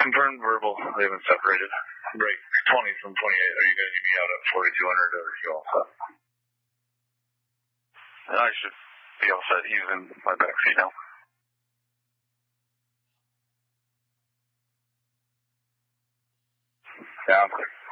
Confirmed verbal. They haven't separated. Right. 20 from 28. Are you going to be out at 4,200 or are you all set? I should be all set. He's in my backseat now. Yeah, I'm clear.